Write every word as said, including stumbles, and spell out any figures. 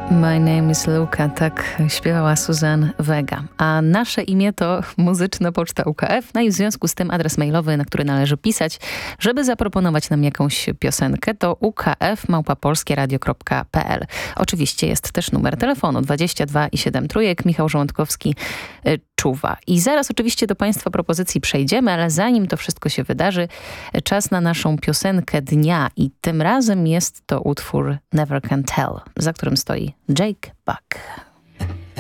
My name is Luca, tak śpiewała Suzanne Vega. A nasze imię to Muzyczna Poczta U K F, no i w związku z tym adres mailowy, na który należy pisać, żeby zaproponować nam jakąś piosenkę, to u k f małpa polskie radio kropka p l. Oczywiście jest też numer telefonu dwadzieścia dwa i siedem trójek. Michał Żołądkowski y, czuwa. I zaraz oczywiście do Państwa propozycji przejdziemy, ale zanim to wszystko się wydarzy, czas na naszą piosenkę dnia i tym razem jest to utwór Never Can Tell, za którym stoi Jake Buck.